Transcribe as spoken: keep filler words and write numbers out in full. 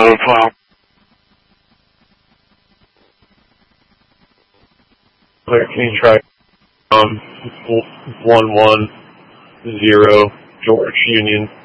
Nine o'clock. Can you try um one one zero George Union?